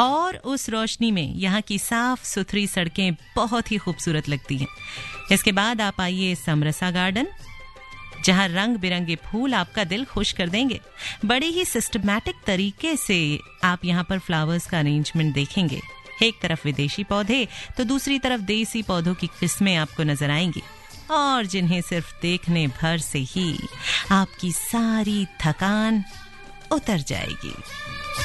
और उस रोशनी में यहाँ की साफ सुथरी सड़कें बहुत ही खूबसूरत लगती हैं। इसके बाद आप आइए समरसा गार्डन, जहां रंग बिरंगे फूल आपका दिल खुश कर देंगे। बड़े ही सिस्टमैटिक तरीके से आप यहाँ पर फ्लावर्स का अरेंजमेंट देखेंगे। एक तरफ विदेशी पौधे तो दूसरी तरफ देसी पौधों की किस्में आपको नजर आएंगी, और जिन्हें सिर्फ देखने भर से ही आपकी सारी थकान उतर जाएगी।